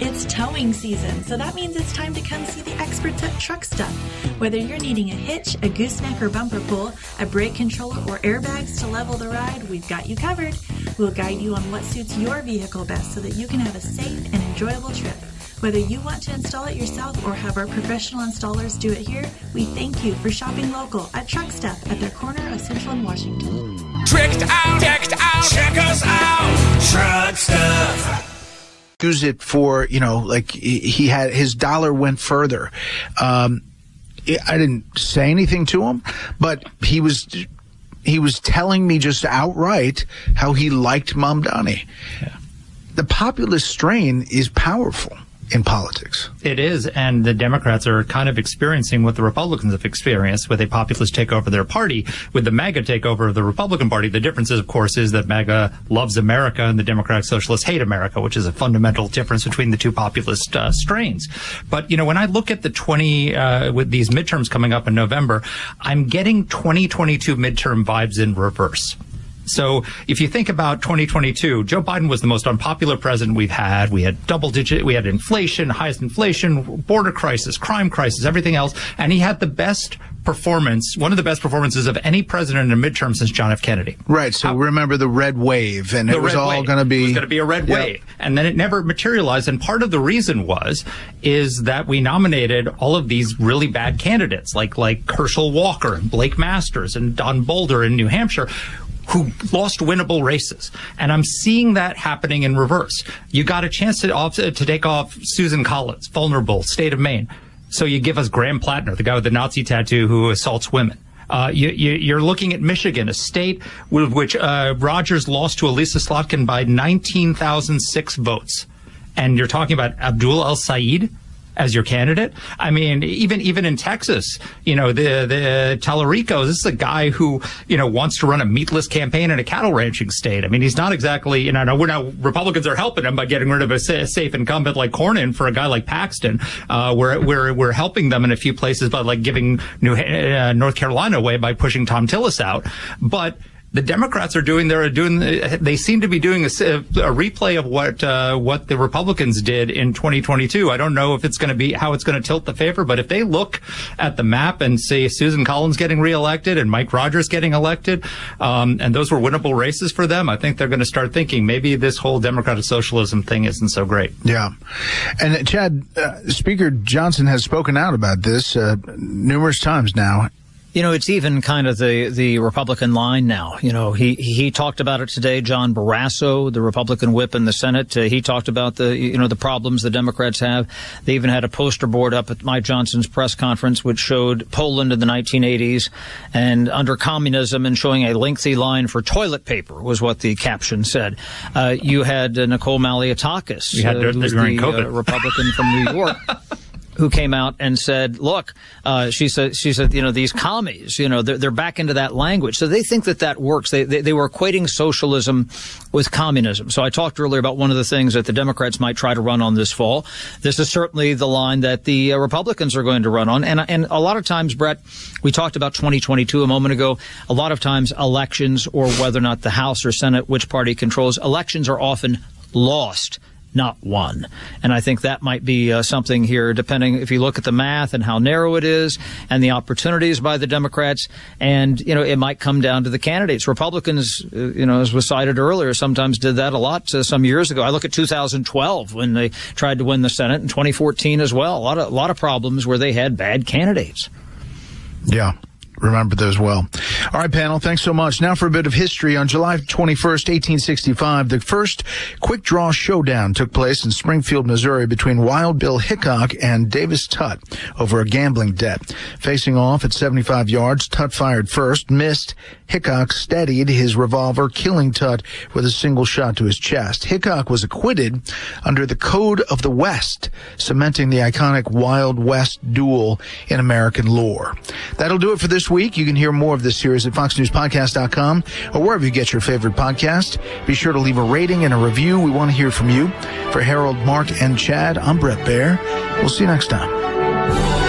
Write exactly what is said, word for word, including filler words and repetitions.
It's towing season, so that means it's time to come see the experts at Truck Stuff. Whether you're needing a hitch, a gooseneck or bumper pull, a brake controller, or airbags to level the ride, we've got you covered. We'll guide you on what suits your vehicle best so that you can have a safe and enjoyable trip. Whether you want to install it yourself or have our professional installers do it here, we thank you for shopping local at Truck Stuff at their corner of Central and Washington. Tricked out, decked out, check us out, Truck Stuff. Use it for, you know, like he had his dollar went further. Um, I didn't say anything to him, but he was he was telling me just outright how he liked Mamdani. Yeah. The populist strain is powerful in politics. It is, and the Democrats are kind of experiencing what the Republicans have experienced with a populist takeover of their party, with the MAGA takeover of the Republican Party. The difference is, of course, is that MAGA loves America and the Democratic Socialists hate America, which is a fundamental difference between the two populist uh, strains. But, you know, when I look at the twenty, uh, with these midterms coming up in November, I'm getting twenty twenty-two midterm vibes in reverse. So if you think about twenty twenty-two, Joe Biden was the most unpopular president we've had. We had double digit, we had inflation, highest inflation, border crisis, crime crisis, everything else. And he had the best performance, one of the best performances of any president in a midterm since John F. Kennedy. Right. So How, remember the red wave, and it was all going to be. It was going to be a red yep. wave. And then it never materialized. And part of the reason was, is that we nominated all of these really bad candidates, like, like Herschel Walker and Blake Masters and Don Bolder in New Hampshire, who lost winnable races. And I'm seeing that happening in reverse. You got a chance to, off, to take off Susan Collins, vulnerable, state of Maine. So you give us Graham Plattner, the guy with the Nazi tattoo who assaults women. Uh, you, you, you're looking at Michigan, a state with which uh, Rogers lost to Elisa Slotkin by nineteen thousand six votes. And you're talking about Abdul El-Sayed as your candidate. I mean, even even in Texas, you know, the the Talarico, this is a guy who, you know, wants to run a meatless campaign in a cattle ranching state. I mean, he's not exactly, you know, we're not, Republicans are helping him by getting rid of a safe incumbent like Cornyn for a guy like Paxton. Uh, we're we're we're helping them in a few places by like giving New uh, North Carolina away by pushing Tom Tillis out. But the Democrats are doing, they're doing, they seem to be doing a, a replay of what, uh, what the Republicans did in twenty twenty-two. I don't know if it's going to be, how it's going to tilt the favor, but if they look at the map and see Susan Collins getting reelected and Mike Rogers getting elected, um, and those were winnable races for them, I think they're going to start thinking maybe this whole democratic socialism thing isn't so great. Yeah. And Chad, uh, Speaker Johnson has spoken out about this, uh, numerous times now. You know, it's even kind of the, the Republican line now. You know, he, he talked about it today. John Barrasso, the Republican whip in the Senate, uh, he talked about the, you know, the problems the Democrats have. They even had a poster board up at Mike Johnson's press conference, which showed Poland in the nineteen eighties and under communism, and showing a lengthy line for toilet paper was what the caption said. Uh, you had uh, Nicole Malliotakis, you had uh, who's during the COVID. Uh, Republican from New York. Who came out and said, look, uh, she said, she said, you know, these commies, you know, they're, they're back into that language. So they think that that works. They, they, they were equating socialism with communism. So I talked earlier about one of the things that the Democrats might try to run on this fall. This is certainly the line that the uh, Republicans are going to run on. And, and a lot of times, Brett, we talked about twenty twenty-two a moment ago. A lot of times elections, or whether or not the House or Senate, which party controls, elections are often lost, not one. And I think that might be uh, something here, depending if you look at the math and how narrow it is and the opportunities by the Democrats. And, you know, it might come down to the candidates. Republicans, uh, you know, as was cited earlier, sometimes did that a lot uh, some years ago. I look at two thousand twelve when they tried to win the Senate, and twenty fourteen as well. A lot of, a lot of problems where they had bad candidates. Yeah. Remember those well. All right, panel, thanks so much. Now for a bit of history. On July twenty-first, eighteen sixty-five, the first quick draw showdown took place in Springfield, Missouri between Wild Bill Hickok and Davis Tutt over a gambling debt. Facing off at seventy-five yards, Tutt fired first, missed. Hickok steadied his revolver, killing Tutt with a single shot to his chest. Hickok was acquitted under the Code of the West, cementing the iconic Wild West duel in American lore. That'll do it for this week. You can hear more of this series at fox news podcast dot com or wherever you get your favorite podcast. Be sure to leave a rating and a review. We want to hear from you. For Harold, Mark, and Chad, I'm Brett Baer. We'll see you next time.